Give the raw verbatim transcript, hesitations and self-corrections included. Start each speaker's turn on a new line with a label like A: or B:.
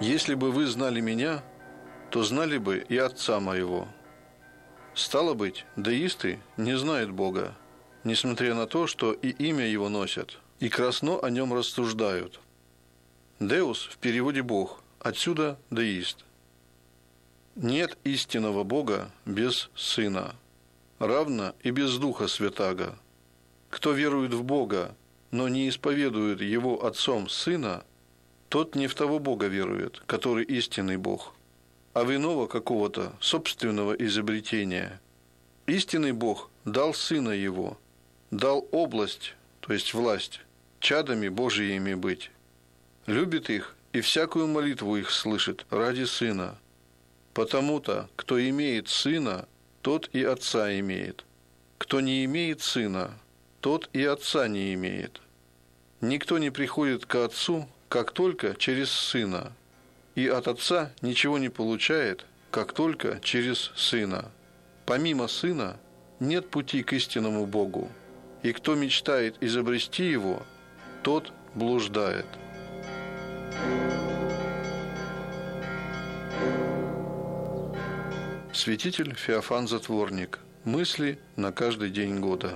A: «Если бы вы знали Меня, то знали бы и Отца Моего». Стало быть, деисты не знают Бога, несмотря на то, что и имя Его носят, и красно о Нем рассуждают. «Деус» в переводе «Бог», отсюда «деист». Нет истинного Бога без Сына, равно и без Духа Святаго. Кто верует в Бога, но не исповедует Его Отцом Сына, тот не в того Бога верует, который истинный Бог, а в иного какого-то собственного изобретения. Истинный Бог дал Сына Его, дал область, то есть власть, чадами Божиими быть. Любит их и всякую молитву их слышит ради Сына. Потому-то, кто имеет Сына, тот и Отца имеет. Кто не имеет Сына, тот и Отца не имеет. Никто не приходит к Отцу, как только через Сына, и от Отца ничего не получает, как только через Сына. Помимо Сына нет пути к истинному Богу, и кто мечтает изобрести Его, тот блуждает. Святитель Феофан Затворник. Мысли на каждый день года.